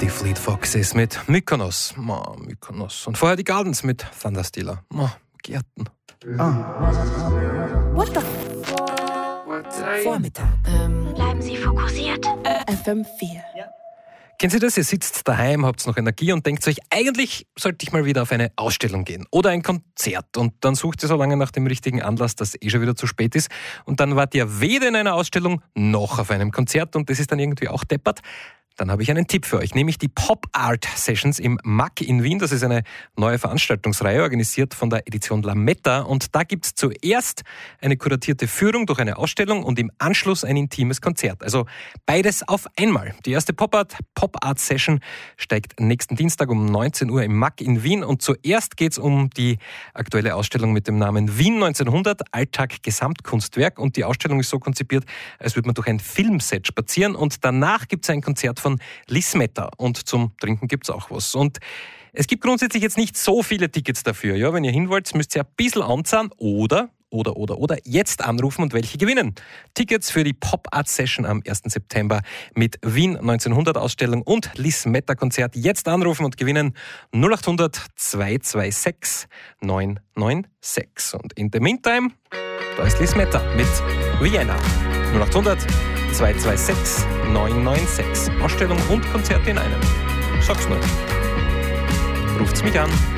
Die Fleet Foxes mit Mykonos. Mykonos. Und vorher die Gardens mit Thunderstiller. Gärten. What the Vormittag. Bleiben Sie fokussiert. FM4. Kennen Sie das? Ihr sitzt daheim, habt noch Energie und denkt euch, eigentlich sollte ich mal wieder auf eine Ausstellung gehen oder ein Konzert. Und dann sucht ihr so lange nach dem richtigen Anlass, dass schon wieder zu spät ist. Und dann wart ihr weder in einer Ausstellung noch auf einem Konzert und das ist dann irgendwie auch deppert. Dann habe ich einen Tipp für euch, nämlich die Pop Art Sessions im MAC in Wien. Das ist eine neue Veranstaltungsreihe, organisiert von der Edition Lametta. Und da gibt es zuerst eine kuratierte Führung durch eine Ausstellung und im Anschluss ein intimes Konzert. Also beides auf einmal. Die erste Pop Art Session steigt nächsten Dienstag um 19 Uhr im MAC in Wien. Und zuerst geht es um die aktuelle Ausstellung mit dem Namen Wien 1900, Alltag Gesamtkunstwerk. Und die Ausstellung ist so konzipiert, als würde man durch ein Filmset spazieren. Und danach gibt es ein Konzert von Lismetta und zum Trinken gibt's auch was. Und es gibt grundsätzlich jetzt nicht so viele Tickets dafür. Ja, wenn ihr hin wollt, müsst ihr ein bisschen anzahlen oder jetzt anrufen und welche gewinnen. Tickets für die Pop-Art-Session am 1. September mit Wien 1900 Ausstellung und Lismetta-Konzert jetzt anrufen und gewinnen 0800 226 996. Und in the meantime, da ist Lismetta mit Vienna. 0800 226 996. Ausstellung und Konzerte in einem. Sag's nur. Ruft's mich an.